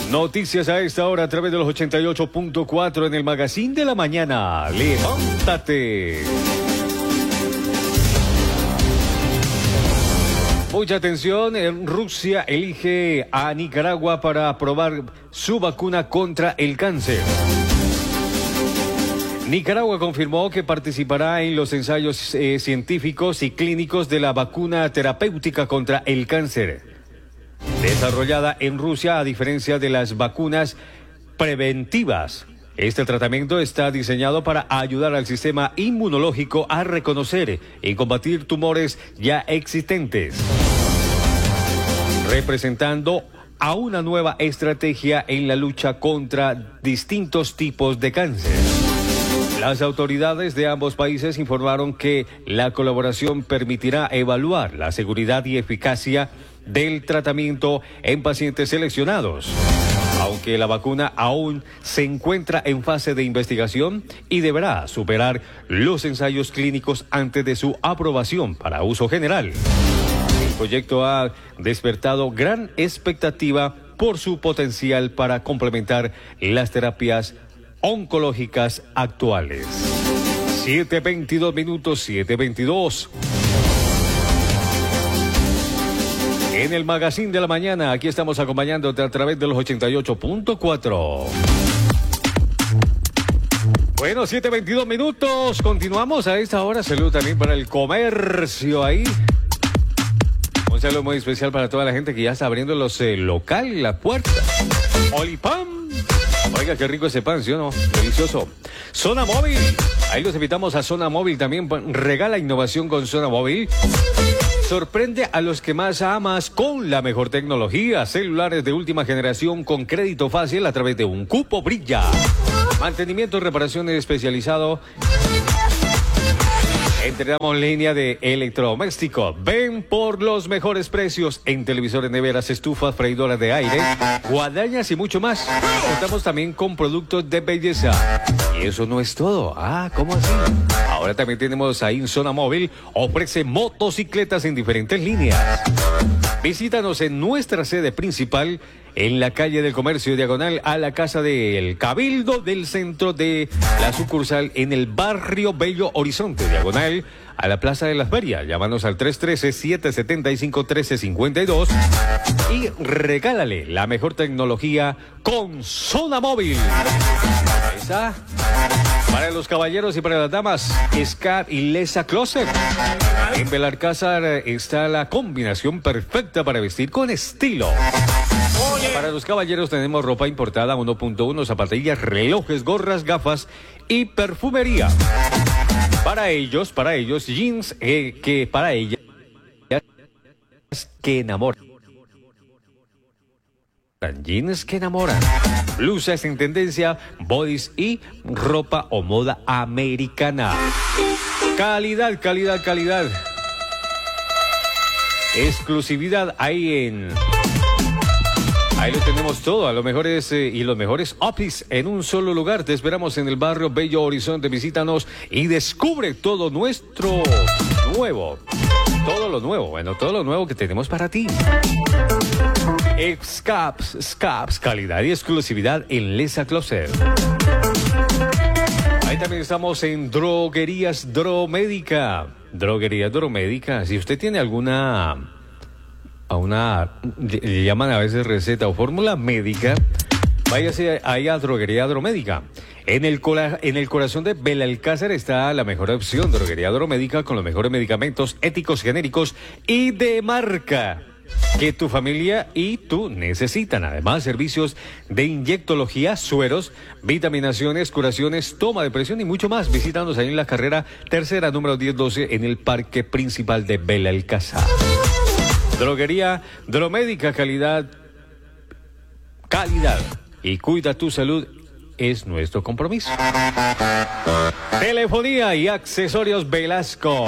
Noticias a esta hora a través de los 88.4 en el Magazine de la Mañana. ¡Levántate! Mucha atención, Rusia elige a Nicaragua para probar su vacuna contra el cáncer. Nicaragua confirmó que participará en los ensayos científicos y clínicos de la vacuna terapéutica contra el cáncer, desarrollada en Rusia a diferencia de las vacunas preventivas. Este tratamiento está diseñado para ayudar al sistema inmunológico a reconocer y combatir tumores ya existentes, representando a una nueva estrategia en la lucha contra distintos tipos de cáncer. Las autoridades de ambos países informaron que la colaboración permitirá evaluar la seguridad y eficacia del tratamiento en pacientes seleccionados, aunque la vacuna aún se encuentra en fase de investigación y deberá superar los ensayos clínicos antes de su aprobación para uso general. El proyecto ha despertado gran expectativa por su potencial para complementar las terapias oncológicas actuales. 7:22 minutos, 7:22. En el Magazine de la Mañana, aquí estamos acompañándote a través de los 88.4. Bueno, 7:22 minutos. Continuamos a esta hora. Saludo también para el comercio ahí. Un saludo muy especial para toda la gente que ya está abriendo los local, la puerta. Olipam. Oiga, qué rico ese pan, ¿sí o no? Delicioso. Zona Móvil. Ahí los invitamos a Zona Móvil también. Regala innovación con Zona Móvil. Sorprende a los que más amas con la mejor tecnología. Celulares de última generación con crédito fácil a través de un cupo Brilla. Mantenimiento y reparaciones especializado. Entregamos línea de electrodoméstico. Ven por los mejores precios en televisores, neveras, estufas, freidoras de aire, guadañas y mucho más. Contamos también con productos de belleza. Y eso no es todo. ¿Cómo así? Ahora también tenemos ahí en Zona Móvil. Ofrece motocicletas en diferentes líneas. Visítanos en nuestra sede principal en la calle del Comercio, diagonal a la Casa del Cabildo del centro de la sucursal en el barrio Bello Horizonte, diagonal a la Plaza de las Ferias. Llámanos al 313-775-1352 y regálale la mejor tecnología con Zona Móvil. Esa para los caballeros y para las damas, Scat y Lesa Closet. En Belalcázar está la combinación perfecta para vestir con estilo. Para los caballeros tenemos ropa importada 1.1, zapatillas, relojes, gorras, gafas y perfumería. Para ellos, jeans que para ellas que enamoran. Jeans que enamoran. Blusas en tendencia, bodys y ropa o moda americana. Calidad, calidad, calidad. Exclusividad ahí lo tenemos todo, a los mejores y los mejores office en un solo lugar. Te esperamos en el barrio Bello Horizonte. Visítanos y descubre todo nuestro nuevo. Todo lo nuevo que tenemos para ti. Scaps, calidad y exclusividad en Lesa Closet. Ahí también estamos en Droguerías Dromédica. Droguerías Dromédica. Si usted tiene alguna... le llaman a veces receta o fórmula médica, váyase ahí a Droguería Dromédica. En el corazón de Belalcázar está la mejor opción, Droguería Dromédica, con los mejores medicamentos éticos, genéricos y de marca que tu familia y tú necesitan. Además, servicios de inyectología, sueros, vitaminaciones, curaciones, toma de presión y mucho más. Visítanos ahí en la carrera tercera, número 1012, en el parque principal de Belalcázar. Droguería Dromédica, calidad y cuida tu salud es nuestro compromiso. Telefonía y accesorios Velasco.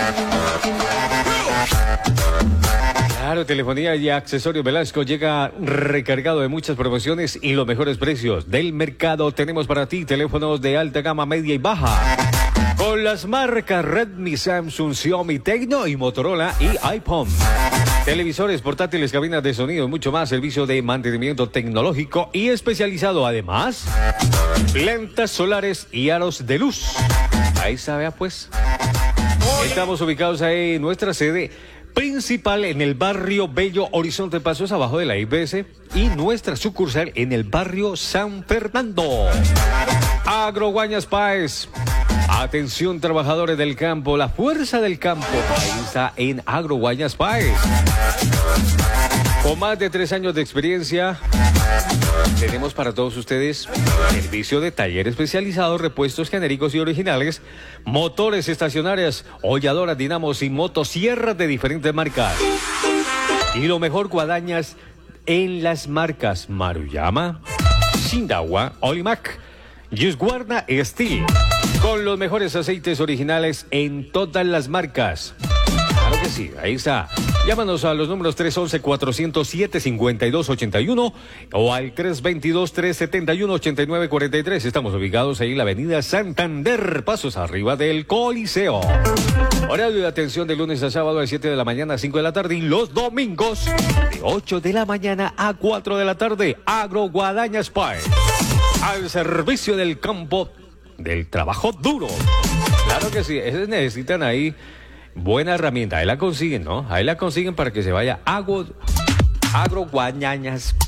Claro, telefonía y accesorios Velasco llega recargado de muchas promociones y los mejores precios del mercado. Tenemos para ti teléfonos de alta gama, media y baja, con las marcas Redmi, Samsung, Xiaomi, Tecno y Motorola y iPhone. televisores, portátiles, cabinas de sonido, mucho más, servicio de mantenimiento tecnológico y especializado. Además, plantas solares y aros de luz. Ahí sabe, pues. Estamos ubicados ahí en nuestra sede principal en el barrio Bello Horizonte Pasos, abajo de la IPS, y nuestra sucursal en el barrio San Fernando. Agro Guañas Páez. Atención, trabajadores del campo, la fuerza del campo. Ahí está en Agro Guañas Páez. Con más de 3 años de experiencia, tenemos para todos ustedes servicio de taller especializado, repuestos genéricos y originales, motores estacionarias, holladoras, dinamos y motosierras de diferentes marcas. Y lo mejor, guadañas en las marcas Maruyama, Shindagua, Olimac, Yusguarna Steel, con los mejores aceites originales en todas las marcas. Claro que sí, ahí está. Llámanos a los números 311-407-5281 o al 322-371-8943. Estamos ubicados ahí en la avenida Santander, pasos arriba del Coliseo. Horario de atención de lunes a sábado de 7 de la mañana a 5 de la tarde y los domingos de 8 de la mañana a 4 de la tarde. Agro Guadañas Páez, al servicio del campo, del trabajo duro. Claro que sí, necesitan ahí buena herramienta, ahí la consiguen, ¿no? Ahí la consiguen para que se vaya Agro Guadañas.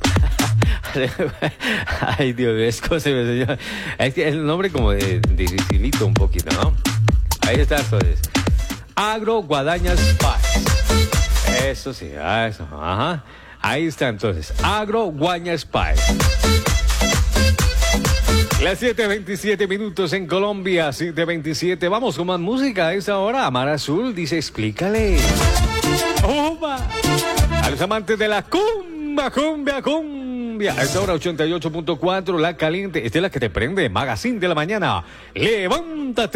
Ay, Dios mío, es que es el nombre como de dificilito un poquito, ¿no? Ahí está, entonces. Agro Guadañas Páez. Eso sí, eso, ajá. Ahí está, entonces. Agro Guadañas Páez. Las 7:27 en Colombia, 7:27. Vamos con más música a esa hora. Amar Azul dice, explícale. ¡Oba! A los amantes de la cumbia. A esta hora 88.4, la caliente. Esta es la que te prende, Magazine de la mañana. Levántate.